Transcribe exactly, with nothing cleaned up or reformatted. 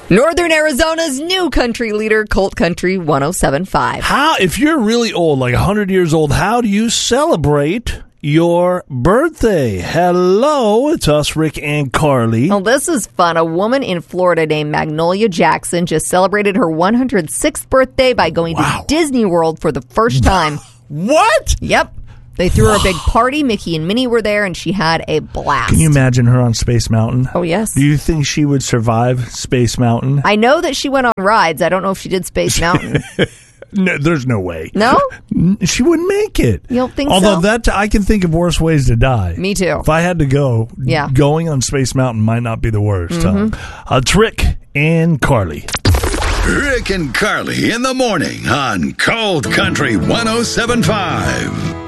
Northern Arizona's new country leader, Colt Country one oh seven point five. How, if you're really old, like one hundred years old, how do you celebrate your birthday? Hello, it's us, Rick and Carly. Well, this is fun. A woman in Florida named Magnolia Jackson just celebrated her one hundred sixth birthday by going Wow. to Disney World for the first time. What? Yep. They threw her a big party. Mickey and Minnie were there, and she had a blast. Can you imagine her on Space Mountain? Oh, yes. Do you think she would survive Space Mountain? I know that she went on rides. I don't know if she did Space Mountain. No, there's no way. No? She wouldn't make it. You don't think Although so? that I can think of worse ways to die. Me too. If I had to go, Yeah. going on Space Mountain might not be the worst. Mm-hmm. Huh? Uh, it's Rick and Carly. Rick and Carly in the morning on Cold Country one oh seven point five.